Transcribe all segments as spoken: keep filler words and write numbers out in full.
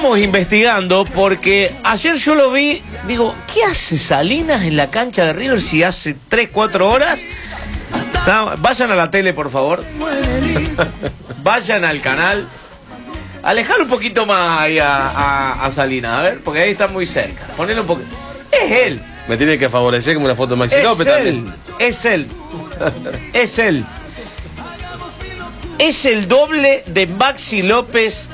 Estamos investigando porque ayer yo lo vi, digo, ¿qué hace Salinas en la cancha de River si hace tres, cuatro horas? No, vayan a la tele, por favor. Vayan al canal. Alejar un poquito más ahí a, a, a Salinas, a ver, porque ahí está muy cerca. Ponelo un poquito. Es él. Me tiene que favorecer como una foto de Maxi es López él, también. Es él. Es él. Es el doble de Maxi López.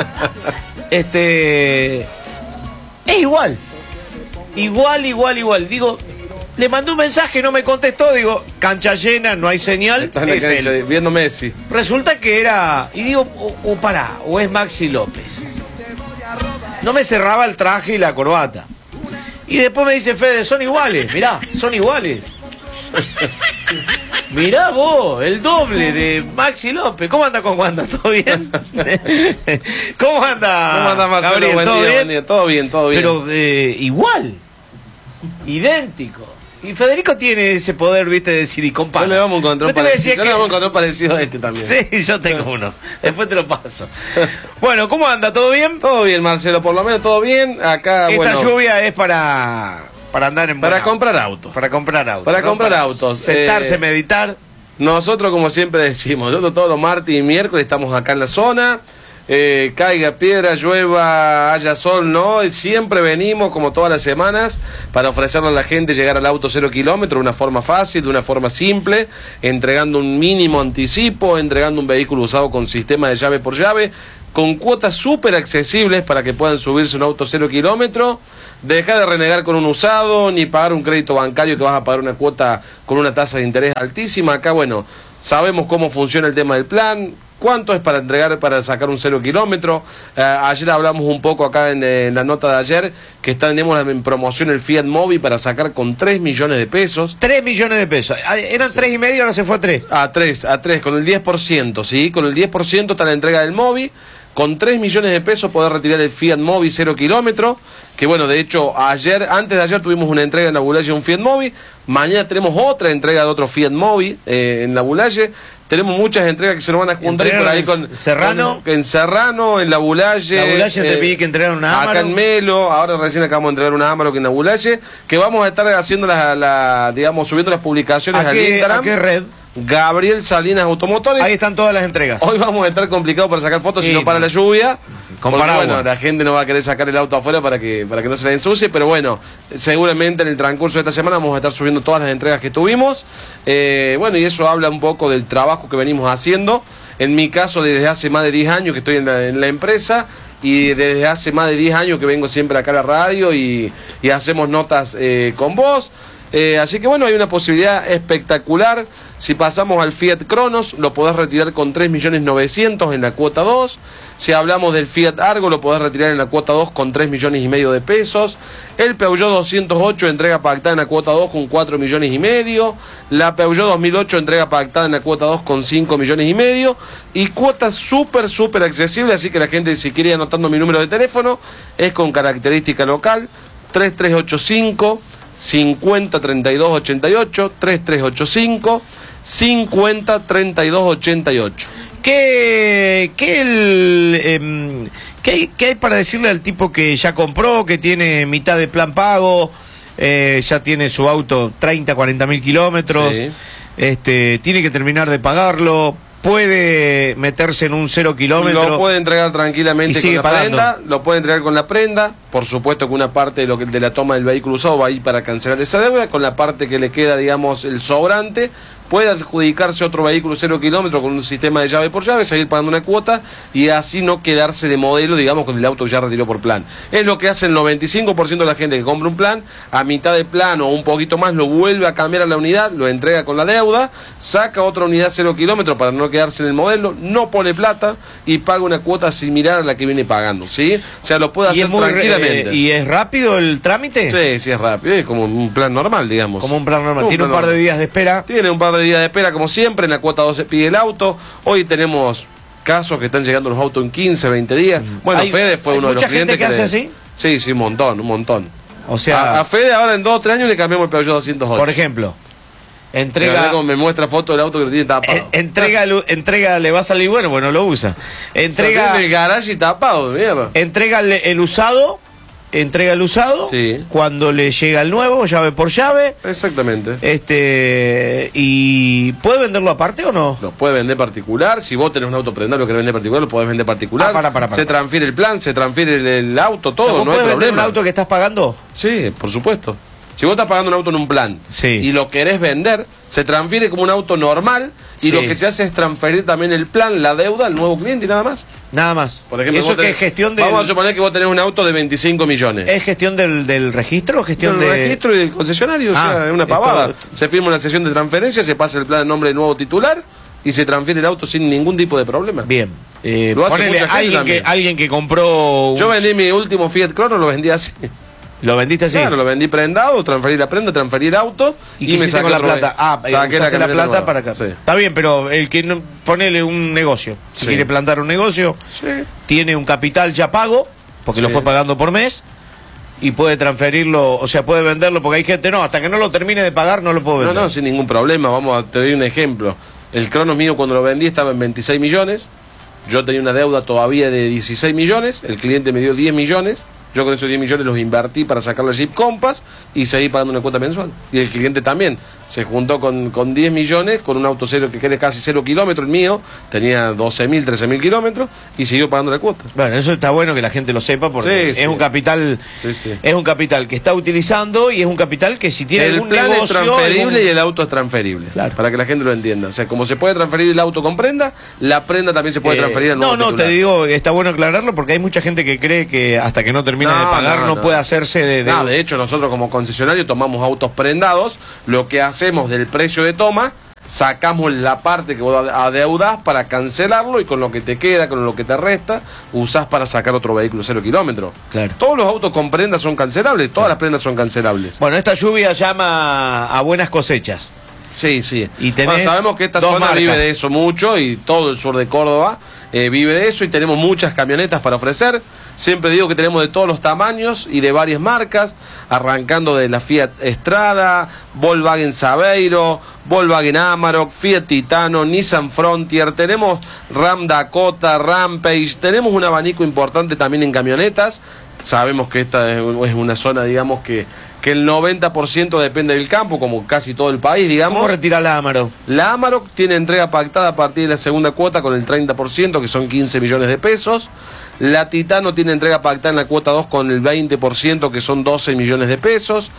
Este. Es igual. Igual, igual, igual. Digo, le mandé un mensaje, no me contestó. Digo, cancha llena, no hay señal. Está en la es cancha, él. viendo Messi. Resulta que era. Y digo, o, o pará, o es Maxi López. No me cerraba el traje y la corbata. Y después me dice Fede, son iguales, mirá, son iguales. Mirá vos, el doble de Maxi López. ¿Cómo anda con Wanda? ¿Todo bien? ¿Cómo anda? ¿Cómo anda Marcelo? Gabriel? Buen ¿Todo día, bien? buen día. Todo bien, todo bien. Pero eh, igual, idéntico. Y Federico tiene ese poder, viste, de decir y compara. Yo le vamos a encontrar un no parecido, que... le vamos a encontrar parecido a este también. Sí, yo tengo uno. Después te lo paso. Bueno, ¿cómo anda? ¿Todo bien? Todo bien, Marcelo, por lo menos todo bien. Acá, Esta bueno, lluvia es para, para andar en para buen auto. comprar autos. Para comprar autos. Para ¿no? comprar Para autos. Sentarse, Eh, meditar. Nosotros, como siempre decimos, nosotros todos los martes y miércoles estamos acá en la zona. Eh, caiga piedra, llueva, haya sol, no, y siempre venimos como todas las semanas para ofrecerle a la gente llegar al auto cero kilómetros de una forma fácil, de una forma simple, entregando un mínimo anticipo, entregando un vehículo usado con sistema de llave por llave, con cuotas súper accesibles para que puedan subirse un auto cero kilómetros. Deja de renegar con un usado, ni pagar un crédito bancario que vas a pagar una cuota con una tasa de interés altísima. Acá, bueno, sabemos cómo funciona el tema del plan, cuánto es para entregar, para sacar un cero kilómetro. Eh, ayer hablamos un poco acá en, en la nota de ayer, que está, tenemos en promoción el Fiat Mobi para sacar con tres millones de pesos. tres millones de pesos. Eran Sí. tres y medio, ahora se fue a tres. A tres, a tres, con el diez por ciento, ¿sí? Con el diez por ciento está la entrega del Mobi. Con tres millones de pesos poder retirar el Fiat Mobi cero kilómetro, que bueno, de hecho, ayer, antes de ayer tuvimos una entrega en la Bulaye de un Fiat Mobi, mañana tenemos otra entrega de otro Fiat Mobi eh, en la Bulaye, tenemos muchas entregas que se nos van a juntar por ahí con Serrano, con, en Serrano, en la Bulaye. La Bulaye eh, te pedí que entregaran una Amaro. Acá en Melo, ahora recién acabamos de entregar una Amaro que en la Bulaye, que vamos a estar haciendo la, la digamos, subiendo las publicaciones ¿A al qué, Instagram. ¿A qué red? Gabriel Salinas Automotores. Ahí están todas las entregas. Hoy vamos a estar complicados para sacar fotos Sí, si no para no. la lluvia. Con Porque, paraguas. bueno, la gente no va a querer sacar el auto afuera para que para que no se le ensucie, pero bueno, seguramente en el transcurso de esta semana vamos a estar subiendo todas las entregas que tuvimos. Eh, bueno, y eso habla un poco del trabajo que venimos haciendo. En mi caso, desde hace más de diez años que estoy en la, en la empresa, y desde hace más de diez años que vengo siempre acá a la radio y, y hacemos notas eh, con vos. Eh, así que bueno, hay una posibilidad espectacular. Si pasamos al Fiat Cronos, lo podés retirar con tres millones novecientos en la cuota dos. Si hablamos del Fiat Argo, lo podés retirar en la cuota dos con tres millones y medio de pesos. El Peugeot doscientos ocho, entrega pactada en la cuota dos con cuatro millones y medio. La Peugeot dos mil ocho, entrega pactada en la cuota dos con cinco millones y medio. Y cuotas súper, súper accesibles. Así que la gente, si quiere ir anotando mi número de teléfono, es con característica local: tres tres ocho cinco, cincuenta, treinta y dos, ochenta y ocho, tres tres ocho cinco, cincuenta, treinta y dos, ochenta y ocho. ¿Qué, qué, el, eh, qué, hay, ¿Qué hay para decirle al tipo que ya compró, que tiene mitad de plan pago, eh, ya tiene su auto treinta, cuarenta mil kilómetros, Sí. este, tiene que terminar de pagarlo, puede meterse en un cero kilómetro? Lo puede entregar tranquilamente y sigue con la pagando. prenda, lo puede entregar con la prenda, por supuesto que una parte de, lo que, de la toma del vehículo usado va a ir para cancelar esa deuda, con la parte que le queda, digamos, el sobrante, puede adjudicarse otro vehículo cero kilómetros con un sistema de llave por llave, seguir pagando una cuota y así no quedarse de modelo, digamos, con el auto que ya retiró por plan. Es lo que hace el noventa y cinco por ciento de la gente que compra un plan, a mitad de plan o un poquito más lo vuelve a cambiar a la unidad, lo entrega con la deuda, saca otra unidad cero kilómetros para no quedarse en el modelo, no pone plata y paga una cuota similar a la que viene pagando, ¿sí? O sea, lo puede ¿Y hacer es muy, tranquilamente. eh, ¿Y es rápido el trámite? Sí, sí es rápido, es como un plan normal, digamos. Como un plan normal. Un Tiene plan un par de normal. días de espera. Tiene un par de días de espera, como siempre, en la cuota dos se pide el auto. Hoy tenemos casos que están llegando los autos en quince, veinte días. Bueno, ¿Hay- Fede fue hay uno de los mucha gente clientes que hace le- así? Sí, sí, un montón, un montón. O sea, a, a Fede ahora en dos o tres años le cambiamos el Peugeot doscientos ocho. por ejemplo. Entrega, me muestra foto del auto que lo tiene tapado. Entrega, entrega, le va a salir bueno, bueno, lo usa. Entrega o sea, el garage tapado, mierda. Entrega el, el usado, entrega el usado, sí. Cuando le llega el nuevo, llave por llave. Exactamente. Este, y ¿puede venderlo aparte o no? Lo puede vender particular. Si vos tenés un auto prendado que querés vender particular, lo podés vender particular. Ah, para, para, para, se para. transfiere el plan, se transfiere el, el auto, todo, O sea, ¿vos no podés hay vender problema. un auto que estás pagando? Sí, por supuesto. Si vos estás pagando un auto en un plan, sí, y lo querés vender, se transfiere como un auto normal, y sí, lo que se hace es transferir también el plan, la deuda al nuevo cliente y nada más. Nada más. Por ejemplo, eso que tenés, es gestión del... Vamos a suponer que vos tenés un auto de veinticinco millones. ¿Es gestión del, del registro o gestión del de...? registro y del concesionario, ah, o sea, es una pavada. Esto... Se firma una sesión de transferencia, se pasa el plan en nombre del nuevo titular y se transfiere el auto sin ningún tipo de problema. Bien. Eh, lo hace ponele, mucha gente alguien que, alguien que compró... Yo un... vendí mi último Fiat Crono, lo vendí así. ¿Lo vendiste así? Claro, lo vendí prendado, transferí la prenda, transferí el auto y, y me saqué con la plata. Ah, saqué la, la plata nueva. Para acá. Sí. Está bien, pero el que no, ponele un negocio, si sí. quiere plantar un negocio, sí. tiene un capital ya pago, porque sí. lo fue pagando por mes, y puede transferirlo, o sea, puede venderlo, porque hay gente, no, hasta que no lo termine de pagar no lo puedo vender. No, no, sin ningún problema. Vamos a te doy un ejemplo. El Crono mío cuando lo vendí estaba en veintiséis millones, yo tenía una deuda todavía de dieciséis millones, el cliente me dio diez millones. Yo con esos diez millones los invertí para sacar la Jeep Compass y seguí pagando una cuota mensual. Y el cliente también se juntó con, con diez millones, con un auto cero que quiere casi cero kilómetros, el mío tenía doce mil, trece mil kilómetros y siguió pagando la cuota. Bueno, eso está bueno que la gente lo sepa porque sí, es sí. un capital sí, sí. es un capital que está utilizando y es un capital que si tiene el algún plan negocio... es transferible algún... y el auto es transferible, claro. Para que la gente lo entienda. O sea, como se puede transferir el auto con prenda, la prenda también se puede eh, transferir al nuevo No, no, titular. te digo, está bueno aclararlo porque hay mucha gente que cree que hasta que no termina no, de pagar no, no, no puede hacerse de, de... No, de hecho nosotros como concesionario tomamos autos prendados, lo que hacemos del precio de toma, sacamos la parte que vos adeudás para cancelarlo y con lo que te queda, con lo que te resta, usás para sacar otro vehículo cero kilómetros. Claro. Todos los autos con prendas son cancelables, todas claro. las prendas son cancelables. Bueno, esta lluvia llama a buenas cosechas. Sí, sí. Y tenés bueno, sabemos que esta zona marcas. vive de eso mucho y todo el sur de Córdoba eh, vive de eso y tenemos muchas camionetas para ofrecer. Siempre digo que tenemos de todos los tamaños y de varias marcas, arrancando de la Fiat Strada, Volkswagen Saveiro, Volkswagen Amarok, Fiat Titano, Nissan Frontier, tenemos Ram Dakota, Rampage, tenemos un abanico importante también en camionetas. Sabemos que esta es una zona, digamos, que, que el noventa por ciento depende del campo, como casi todo el país, digamos. ¿Cómo retira la Amarok? La Amarok tiene entrega pactada a partir de la segunda cuota con el treinta por ciento, que son quince millones de pesos. La Titano tiene entrega pactada en la cuota dos con el veinte por ciento, que son doce millones de pesos.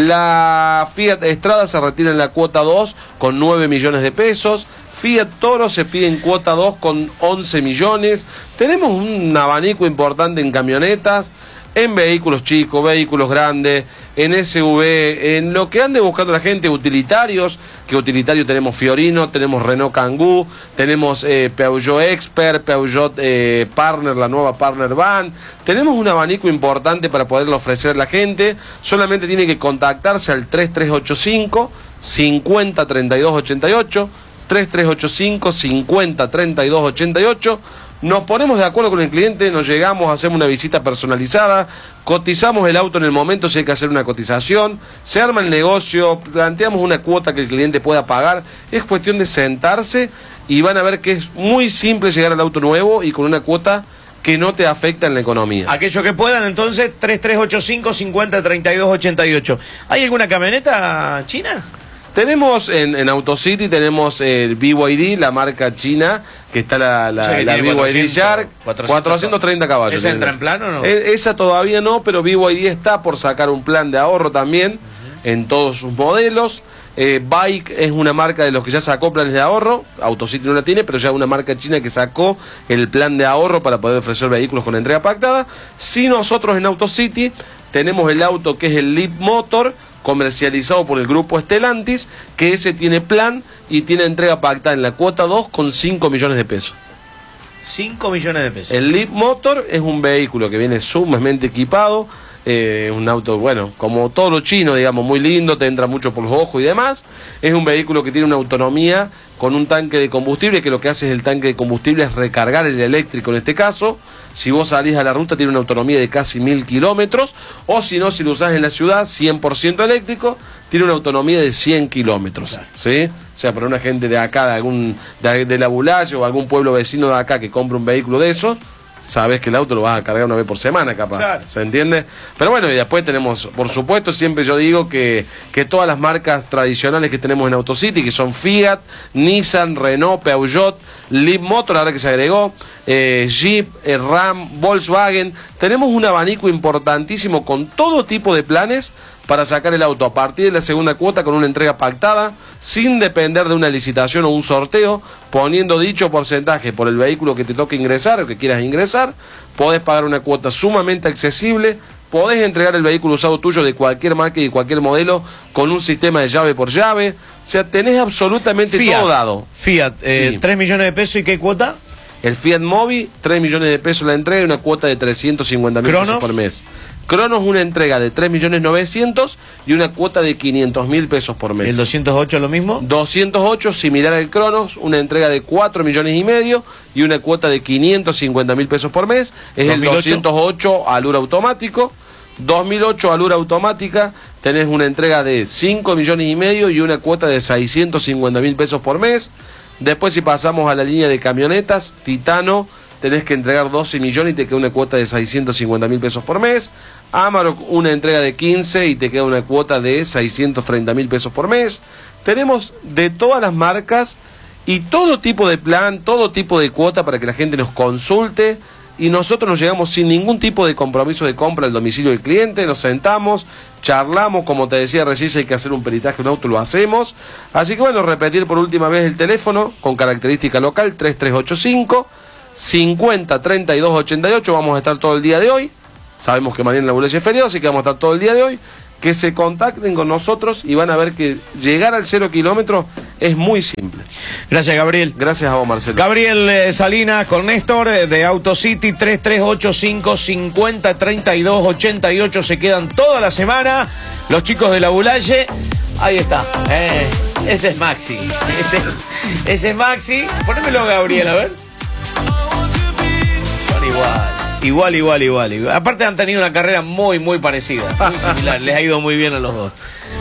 La Fiat Strada se retira en la cuota dos con nueve millones de pesos. Fiat Toro se pide en cuota dos con once millones. Tenemos un abanico importante en camionetas, en vehículos chicos, vehículos grandes, en S U V, en lo que ande buscando la gente, utilitarios, que utilitario tenemos Fiorino, tenemos Renault Kangoo, tenemos eh, Peugeot Expert, Peugeot eh, Partner, la nueva Partner Van. Tenemos un abanico importante para poderlo ofrecer a la gente. Solamente tiene que contactarse al tres tres ocho cinco, cincuenta, treinta y dos ochenta y ocho, tres tres ocho cinco, cincuenta, treinta y dos ochenta y ocho. Nos ponemos de acuerdo con el cliente, nos llegamos, hacemos una visita personalizada, cotizamos el auto en el momento si hay que hacer una cotización, se arma el negocio, planteamos una cuota que el cliente pueda pagar. Es cuestión de sentarse y van a ver que es muy simple llegar al auto nuevo y con una cuota que no te afecta en la economía. Aquellos que puedan, entonces, tres tres ocho cinco, cincuenta, treinta y dos ochenta y ocho. ¿Hay alguna camioneta china? Tenemos en, en AutoCity, tenemos el B Y D, la marca china, que está la, la, o sea, la B Y D Shark, cuatrocientos treinta caballos. ¿Esa entra en plan o no? E, esa todavía no, pero B Y D está por sacar un plan de ahorro también, uh-huh, en todos sus modelos. Eh, Bike es una marca de los que ya sacó planes de ahorro, AutoCity no la tiene, pero ya una marca china que sacó el plan de ahorro para poder ofrecer vehículos con entrega pactada. Si nosotros en AutoCity tenemos el auto que es el Leap Motor, comercializado por el grupo Stellantis, que ese tiene plan y tiene entrega pactada en la cuota dos con cinco millones de pesos. cinco millones de pesos. El Leap Motor es un vehículo que viene sumamente equipado, eh, un auto, bueno, como todo lo chino, digamos, muy lindo, te entra mucho por los ojos y demás. Es un vehículo que tiene una autonomía con un tanque de combustible, que lo que hace es el tanque de combustible es recargar el eléctrico en este caso. Si vos salís a la ruta tiene una autonomía de casi mil kilómetros, o si no, si lo usás en la ciudad, cien por ciento eléctrico, tiene una autonomía de cien kilómetros, claro. ¿Sí? O sea, para una gente de acá, de algún de, de la Bulaye o algún pueblo vecino de acá que compre un vehículo de esos, sabes que el auto lo vas a cargar una vez por semana, capaz, claro. ¿Se entiende? Pero bueno, y después tenemos, por supuesto, siempre yo digo que, que todas las marcas tradicionales que tenemos en AutoCity, que son Fiat, Nissan, Renault, Peugeot, Leapmotor, ahora que se agregó, eh, Jeep, eh, Ram, Volkswagen, tenemos un abanico importantísimo con todo tipo de planes para sacar el auto a partir de la segunda cuota con una entrega pactada, sin depender de una licitación o un sorteo, poniendo dicho porcentaje por el vehículo que te toque ingresar o que quieras ingresar, podés pagar una cuota sumamente accesible, podés entregar el vehículo usado tuyo de cualquier marca y de cualquier modelo con un sistema de llave por llave, o sea, tenés absolutamente Fiat, todo dado. Fiat, eh, sí. tres millones de pesos, ¿y qué cuota? El Fiat Mobi, tres millones de pesos la entrega y una cuota de trescientos cincuenta mil pesos por mes. Cronos, una entrega de tres millones novecientos y una cuota de quinientos mil pesos por mes. ¿El doscientos ocho lo mismo? doscientos ocho, similar al Cronos, una entrega de cuatro millones y medio y una cuota de quinientos cincuenta mil pesos por mes. Es el doscientos ocho Alura automático. dos mil ocho Alura automática, tenés una entrega de cinco millones y medio y una cuota de seiscientos cincuenta mil pesos por mes. Después, si pasamos a la línea de camionetas, Titano, tenés que entregar doce millones y te queda una cuota de seiscientos cincuenta mil pesos por mes. Amarok, una entrega de quince y te queda una cuota de seiscientos treinta mil pesos por mes. Tenemos de todas las marcas y todo tipo de plan, todo tipo de cuota para que la gente nos consulte. Y nosotros nos llegamos sin ningún tipo de compromiso de compra al domicilio del cliente, nos sentamos, charlamos, como te decía recién, si hay que hacer un peritaje en un auto, lo hacemos. Así que bueno, repetir por última vez el teléfono con característica local, tres tres ocho cinco, cincuenta, treinta y dos, ochenta y ocho, vamos a estar todo el día de hoy. Sabemos que mañana en la Bulaye es feriado, así que vamos a estar todo el día de hoy. Que se contacten con nosotros y van a ver que llegar al cero kilómetro es muy simple. Gracias, Gabriel. Gracias a vos, Marcelo. Gabriel eh, Salinas con Néstor eh, de AutoCity, tres tres ocho cinco, cincuenta, treinta y dos, ochenta y ocho. Se quedan toda la semana los chicos de la Bulaye. Ahí está. Eh, ese es Maxi. Ese, ese es Maxi. Ponémelo, Gabriel, a ver. Son igual. Igual, igual, igual, igual. Aparte han tenido una carrera muy, muy parecida, muy similar. Les ha ido muy bien a los dos.